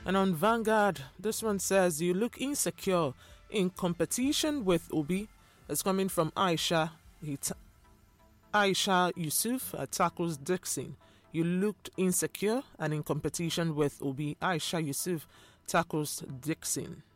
And on Vanguard, this one says, you look insecure in competition with Obi. It's coming from Aisha. Aisha Yusuf tackles Dixon. You looked insecure and in competition with Obi. Aisha Yusuf tackles Dixon.